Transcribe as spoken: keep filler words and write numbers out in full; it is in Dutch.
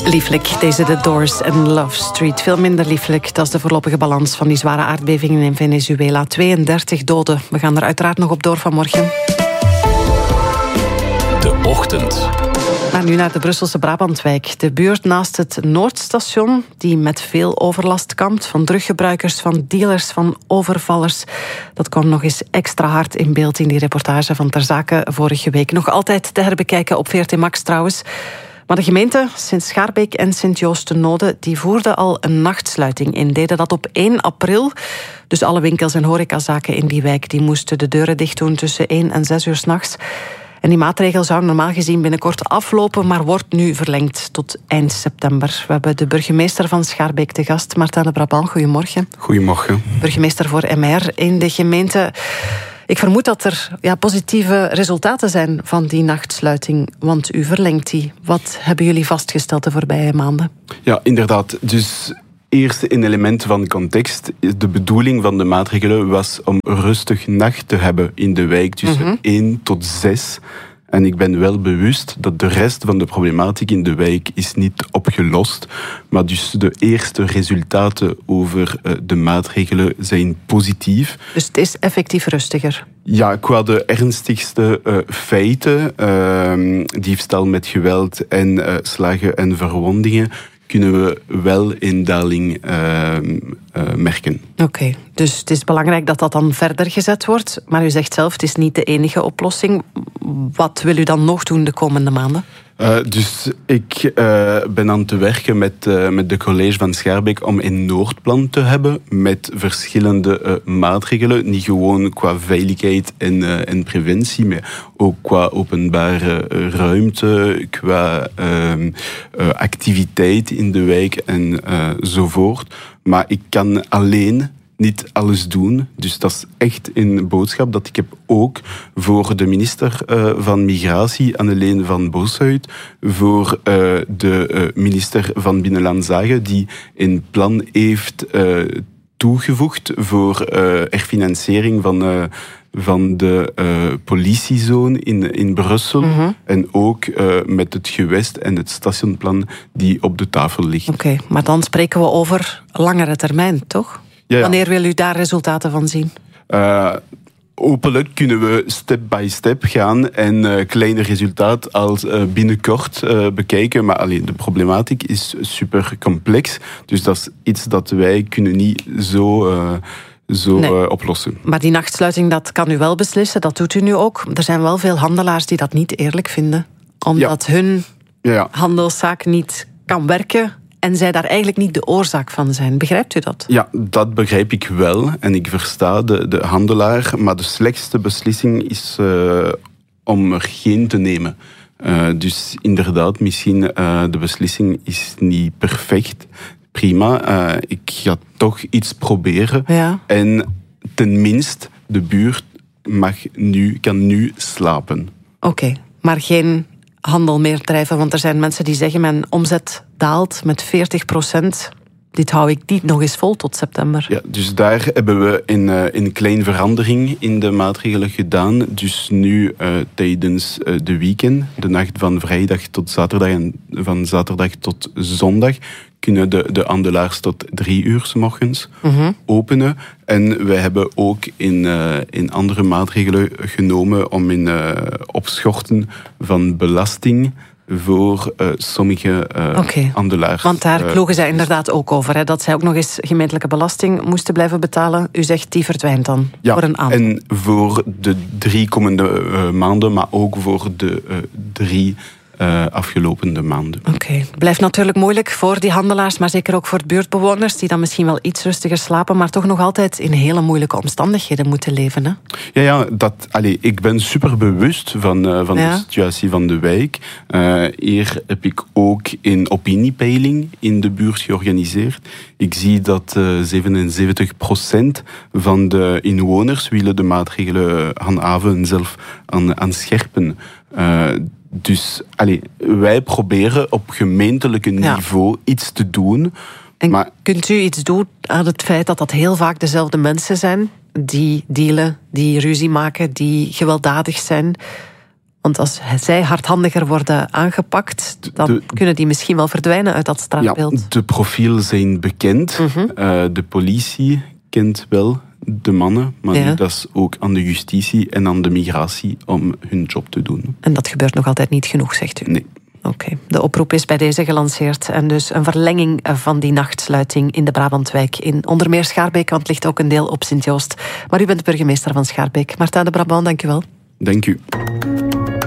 Lieflijk, deze The Doors en Love Street. Veel minder lieflijk, dat is de voorlopige balans van die zware aardbevingen in Venezuela. tweeëndertig doden. We gaan er uiteraard nog op door vanmorgen. De Ochtend. Maar nu naar de Brusselse Brabantwijk. De buurt naast het Noordstation, die met veel overlast kampt. Van druggebruikers, van dealers, van overvallers. Dat kwam nog eens extra hard in beeld in die reportage van Ter Zake vorige week. Nog altijd te herbekijken op V R T Max trouwens. Maar de gemeenten Sint-Scharbeek en Sint-Joost-de-Node die voerden al een nachtsluiting in. Deden dat op één april. Dus alle winkels en horecazaken in die wijk die moesten de deuren dicht doen tussen één en zes uur 's nachts. En die maatregel zou normaal gezien binnenkort aflopen, maar wordt nu verlengd tot eind september. We hebben de burgemeester van Scharbeek te gast, Martin de Brabant. Goedemorgen. Goedemorgen. Burgemeester voor M R in de gemeente. Ik vermoed dat er ja, positieve resultaten zijn van die nachtsluiting, want u verlengt die. Wat hebben jullie vastgesteld de voorbije maanden? Ja, inderdaad. Dus eerst een element van context. De bedoeling van de maatregelen was om rustig nacht te hebben in de wijk tussen mm-hmm. één tot zes. En ik ben wel bewust dat de rest van de problematiek in de wijk is niet opgelost. Maar dus de eerste resultaten over de maatregelen zijn positief. Dus het is effectief rustiger? Ja, qua de ernstigste uh, feiten, uh, diefstal met geweld en uh, slagen en verwondingen, kunnen we wel een daling uh, uh, merken. Oké, okay, dus het is belangrijk dat dat dan verder gezet wordt. Maar u zegt zelf, het is niet de enige oplossing. Wat wil u dan nog doen de komende maanden? Uh, dus ik uh, ben aan te werken met, uh, met de college van Scharbeek om een Noordplan te hebben met verschillende uh, maatregelen. Niet gewoon qua veiligheid en, uh, en preventie, maar ook qua openbare uh, ruimte, qua uh, uh, activiteit in de wijk en enzovoort. Maar ik kan alleen niet alles doen. Dus dat is echt een boodschap dat ik heb ook voor de minister uh, van Migratie, Anneleen van Bosshuit, voor uh, de uh, minister van Binnenlandse Zaken, die een plan heeft uh, toegevoegd voor uh, herfinanciering van, uh, van de uh, politiezone in, in Brussel. Mm-hmm. En ook uh, met het gewest en het stationplan die op de tafel ligt. Oké, okay, maar dan spreken we over langere termijn, toch? Ja, ja. Wanneer wil u daar resultaten van zien? Uh, hopelijk kunnen we step by step gaan en uh, kleine resultaat als uh, binnenkort uh, bekijken. Maar alleen de problematiek is super complex. Dus dat is iets dat wij kunnen niet zo, uh, zo nee. uh, oplossen. Maar die nachtsluiting, dat kan u wel beslissen. Dat doet u nu ook. Er zijn wel veel handelaars die dat niet eerlijk vinden. Omdat ja. hun ja, ja. handelszaak niet kan werken. En zij daar eigenlijk niet de oorzaak van zijn. Begrijpt u dat? Ja, dat begrijp ik wel. En ik versta de, de handelaar. Maar de slechtste beslissing is uh, om er geen te nemen. Uh, dus inderdaad, misschien uh, de beslissing is niet perfect. Prima, uh, ik ga toch iets proberen. Ja. En tenminste, de buurt mag nu, kan nu slapen. Oké, okay, maar geen handel meer drijven, want er zijn mensen die zeggen mijn omzet daalt met veertig procent. Dit hou ik niet nog eens vol tot september. Ja, dus daar hebben we een, een kleine verandering in de maatregelen gedaan. Dus nu uh, tijdens uh, de weekend, de nacht van vrijdag tot zaterdag en van zaterdag tot zondag, kunnen de, de handelaars tot drie uur 's morgens mm-hmm. openen. En we hebben ook in, uh, in andere maatregelen genomen om in uh, opschorten van belasting voor uh, sommige uh, okay. handelaars. Want daar ploegen zij inderdaad ook over, hè, dat zij ook nog eens gemeentelijke belasting moesten blijven betalen. U zegt, die verdwijnt dan ja, voor een aantal. En voor de drie komende uh, maanden, maar ook voor de uh, drie Uh, afgelopen maanden. Oké, okay. Het blijft natuurlijk moeilijk voor die handelaars, maar zeker ook voor de buurtbewoners, die dan misschien wel iets rustiger slapen, maar toch nog altijd in hele moeilijke omstandigheden moeten leven. Hè? Ja, ja dat, allez, ik ben super bewust van, uh, van ja. de situatie van de wijk. Uh, hier heb ik ook een opiniepeiling in de buurt georganiseerd. Ik zie dat uh, zevenenzeventig procent van de inwoners willen de maatregelen handhaven en zelf aan, aan scherpen. Uh, Dus allez, wij proberen op gemeentelijke niveau ja. iets te doen. En maar kunt u iets doen aan het feit dat dat heel vaak dezelfde mensen zijn die dealen, die ruzie maken, die gewelddadig zijn? Want als zij hardhandiger worden aangepakt, dan de, kunnen die misschien wel verdwijnen uit dat straatbeeld. Ja, de profielen zijn bekend. Uh-huh. Uh, de politie kent wel de mannen, maar ja. dat is ook aan de justitie en aan de migratie om hun job te doen. En dat gebeurt nog altijd niet genoeg, zegt u? Nee. Oké, okay. De oproep is bij deze gelanceerd en dus een verlenging van die nachtsluiting in de Brabantwijk in onder meer Schaarbeek, want het ligt ook een deel op Sint-Joost. Maar u bent burgemeester van Schaarbeek. Martijn de Brabant, dank u wel. Dank u.